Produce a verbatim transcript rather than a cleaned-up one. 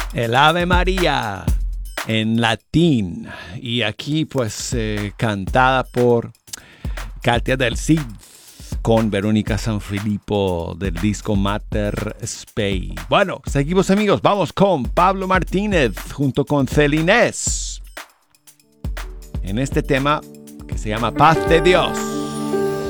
El Ave María en latín. Y aquí pues eh, cantada por Katia del Cid con Verónica Sanfilippo del disco Mater Spei. Bueno, seguimos amigos, vamos con Pablo Martínez junto con Celines en este tema que se llama Paz de Dios.